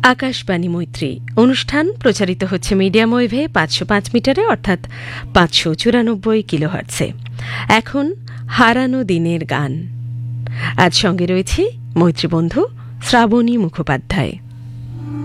আকাশবাণী মৈত্রী অনুষ্ঠান প্রচারিত হচ্ছে মিডিয়াম ওয়েভে 505 মিটারে অর্থাৎ 594 কিলোহার্টজে। এখন হারানো দিনের গান। আজ সঙ্গে রয়েছে মৈত্রী বন্ধু শ্রাবণী মুখোপাধ্যায়।